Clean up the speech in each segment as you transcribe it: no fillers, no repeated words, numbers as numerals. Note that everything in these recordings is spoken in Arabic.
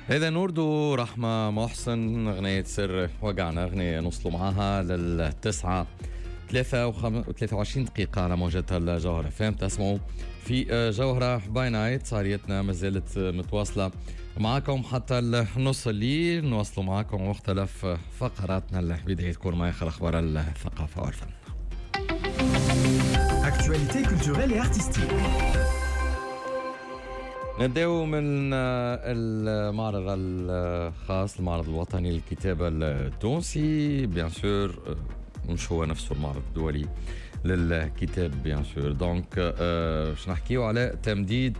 هذا نوردو رحمة محسن أغنية سر وجعنا، أغنية نوصلوا معها للتسعة 23 دقيقة على موجات الجوهرة. فهم تسمعوا في جوهرة باي نايت. صاريتنا ما زالت متواصلة معكم حتى النص الليل، نواصلوا معكم مختلف فقراتنا اللي بداية تكون ما آخر أخبار الثقافة والفن. Actualité culturelle et artistique. نبداو من المعرض الخاص، المعرض الوطني للكتابة التونسي. بيان سور مش هو نفسه المعرض الدولي للكتاب بيان سور. دونك باش نحكيو على تمديد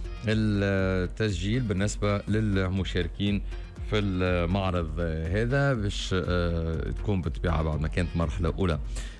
التسجيل بالنسبة للمشاركين في المعرض هذا، باش تكون بالطبيعة بعد ما كانت مرحلة أولى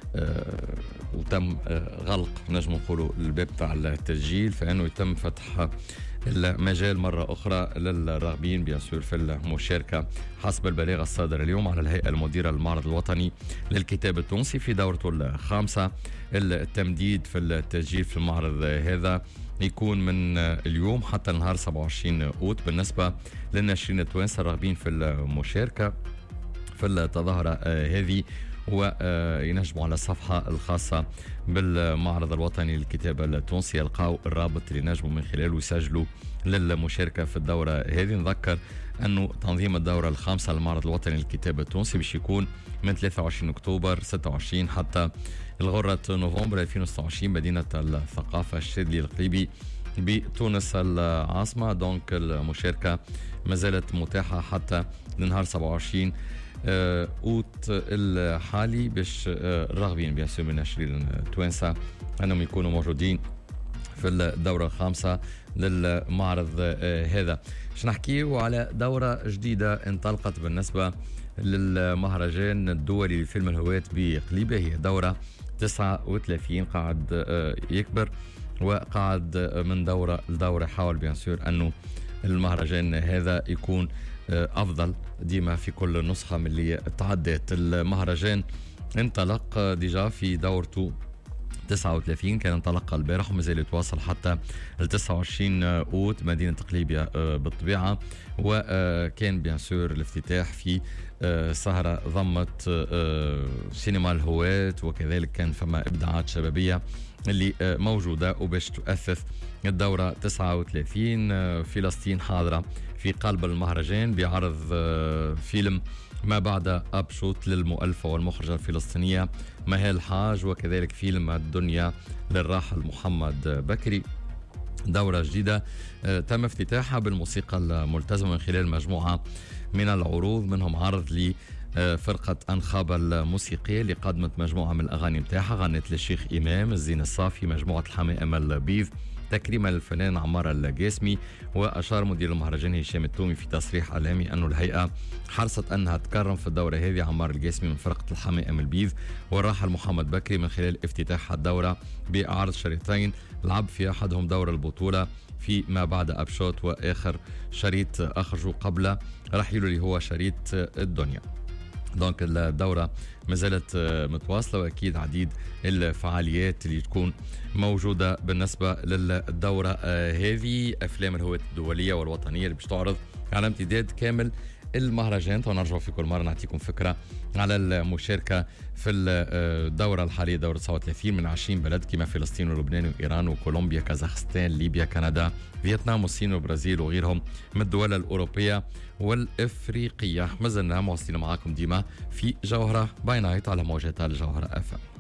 وتم غلق نجم نقولوا الباب تاع التسجيل، فانه يتم فتح المجال مرة أخرى للراغبين بيان سور في المشاركة حسب البلاغ الصادر اليوم على الهيئة المديرة للمعرض الوطني للكتاب التونسي في دورته الخامسة. التمديد في التسجيل في المعرض هذا يكون من اليوم حتى نهار 27 أوت بالنسبة للناشرين التوانسة الراغبين في المشاركة في التظاهرة هذه، وينجموا على الصفحة الخاصة بالمعرض الوطني للكتابة التونسي يلقاو الرابط اللي ينجموا من خلاله يسجلوا للمشاركة في الدورة هذه. نذكر أنه تنظيم الدورة الخامسة للمعرض الوطني للكتابة التونسي باش يكون من 23 أكتوبر 26 حتى الغرة نوفمبر 2026 مدينة الثقافة الشاذلي القليبي بتونس العاصمة. دونك المشاركة ما زالت متاحة حتى لنهار 27 أوت الحالي، باش الراغبين بيان سور من الناشرين التوانسة أنهم يكونوا موجودين في الدورة الخامسة للمعرض هذا. باش نحكيو على دورة جديدة انطلقت بالنسبة للمهرجان الدولي لفيلم الهواة بقليبة. هي دورة 39 قاعد يكبر، وقاعد من دورة لدورة حاول بيان سور أنه المهرجان هذا يكون أفضل ديما في كل نسخة من اللي تعدت. المهرجان انطلق ديجا في دورته 39، كان انطلق البارح ومازال يتواصل حتى 29 أوت مدينة قليبية بالطبيعة، وكان بيان سور الافتتاح في سهرة ضمت سينما الهواة، وكذلك كان فما إبداعات شبابية اللي موجودة وباش تؤثث الدورة 39. فلسطين حاضرة في قلب المهرجان بعرض فيلم ما بعد أبشوت للمؤلفة والمخرجة الفلسطينية مهال حاج، وكذلك فيلم الدنيا للراحل محمد بكري. دورة جديدة تم افتتاحها بالموسيقى الملتزمة من خلال مجموعة من العروض، منهم عرض لفرقة أنخاب الموسيقية اللي قدمت مجموعة من الأغاني متاعها، غنت للشيخ إمام الزين الصافي، مجموعة الحمائم البيض تكريما للفنان عمار القاسمي. وأشار مدير المهرجان هشام التومي في تصريح إعلامي أنه الهيئة حرصت أنها تكرم في الدورة هذه عمار القاسمي من فرقة الحمائم البيض والراحل محمد بكري من خلال افتتاح الدورة بعرض شريطين لعب في أحدهم دور البطولة في ما بعد أبشوت، وآخر شريط أخرجوا قبل رحيله اللي هو شريط الدنيا. دونك الدورة ما زالت متواصلة، وأكيد عديد الفعاليات اللي تكون موجودة بالنسبة للدورة هذه. أفلام الهواة الدولية والوطنية اللي باش تعرض على امتداد كامل المهرجان. ونرجع في كل مرة نعطيكم فكرة على المشاركة في الدورة الحالية، دورة 39 من 20 بلد كما فلسطين ولبنان وإيران وكولومبيا كازاخستان ليبيا كندا فيتنام والصين والبرازيل وغيرهم من الدول الأوروبية والإفريقية. ما زلنا مواصلين معاكم ديما في جوهرة باي نايت على موجات الجوهرة FM.